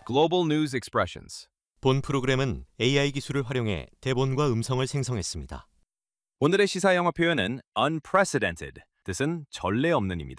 Global News Expressions. 본 프로그램은 AI 기술을 활용해 대본과 음성을 생성했습니다. 오늘의 시사 영어 표현은 unprecedented, 뜻은 전례 없는입니다.